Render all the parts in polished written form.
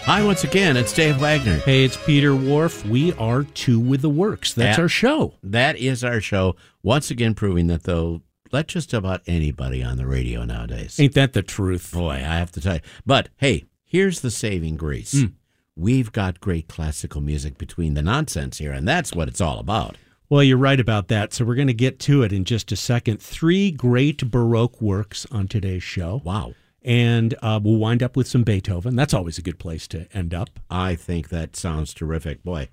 Hi, once again, it's Dave Wagner. Hey, it's Peter Wharf. We are Two with the Works. That's our show. That is our show. Once again, proving that they'll let just about anybody on the radio nowadays. Ain't that the truth? Boy, I have to tell you. But, hey, here's the saving grace. We've got great classical music between the nonsense here, and that's what it's all about. Well, you're right about that, so we're going to get to it in just a second. 3 great Baroque works on today's show. Wow. And we'll wind up with some Beethoven. That's always a good place to end up. I think that sounds terrific. Boy,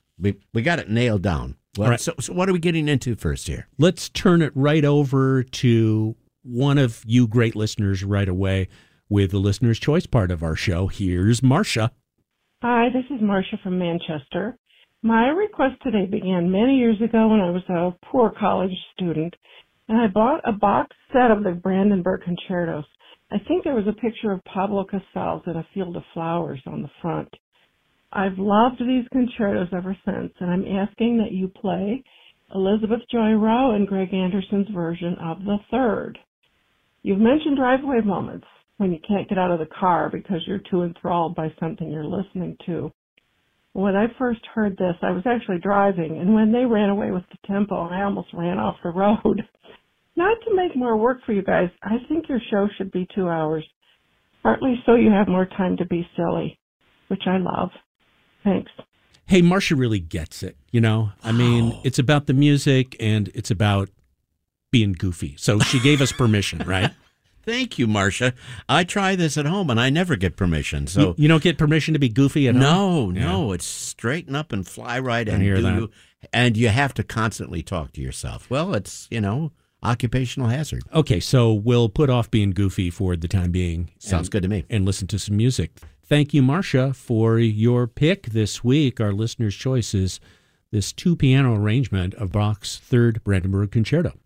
we got it nailed down. Well, All right. So what are we getting into first here? Let's turn it right over to one of you great listeners right away with the listener's choice part of our show. Here's Marcia. Hi, this is Marcia from Manchester. My request today began many years ago when I was a poor college student, and I bought a box set of the Brandenburg Concertos. I think there was a picture of Pablo Casals in a field of flowers on the front. I've loved these concertos ever since, and I'm asking that you play Elizabeth Joy Rowe and Greg Anderson's version of the third. You've mentioned driveway moments when you can't get out of the car because you're too enthralled by something you're listening to. When I first heard this, I was actually driving, and when they ran away with the tempo, I almost ran off the road. Not to make more work for you guys, I think your show should be 2 hours, partly so you have more time to be silly, which I love. Thanks. Hey, Marcia really gets it, you know? I mean, it's about the music and it's about being goofy. So she gave us permission, right? Thank you, Marcia. I try this at home, and I never get permission. So You don't get permission to be goofy at home? No, it's straighten up and fly right and hear that. and you have to constantly talk to yourself. Well, it's, occupational hazard. Okay, so we'll put off being goofy for the time being. Sounds good to me. And listen to some music. Thank you, Marcia, for your pick this week. Our listener's choice is this 2-piano arrangement of Bach's Third Brandenburg Concerto.